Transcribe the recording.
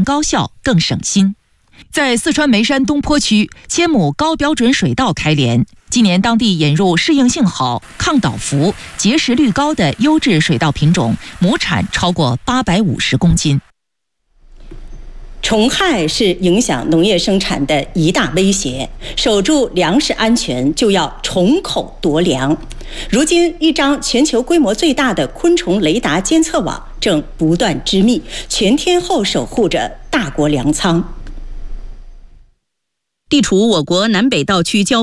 更高效、更省心。在四川眉山东坡区千亩高标准水稻开镰，今年当地引入适应性好、抗倒伏、结实率高的优质水稻品种，亩产超过850公斤。 虫害是影响农业生产的一大威胁，守住粮食安全就要虫口夺粮。如今，一张全球规模最大的昆虫雷达监测网正不断织密，全天候守护着大国粮仓。 地处我国南北道区交